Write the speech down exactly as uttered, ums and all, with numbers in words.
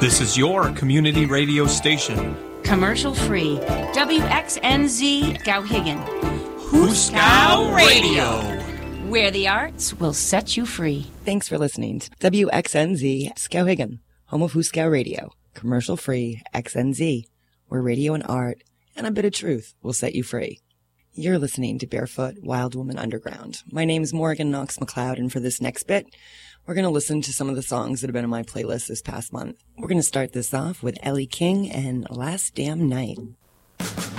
This is your community radio station. Commercial free. W X N Z Skowhegan. Huskow Radio. Where the arts will set you free. Thanks for listening to W X N Z Skowhegan, home of Huskow Radio. Commercial free X N Z, where radio and art and a bit of truth will set you free. You're listening to Barefoot Wild Woman Underground. My name is Morgan Knox McLeod, and for this next bit, we're going to listen to some of the songs that have been on my playlist this past month. We're going to start this off with Ellie King and Last Damn Night.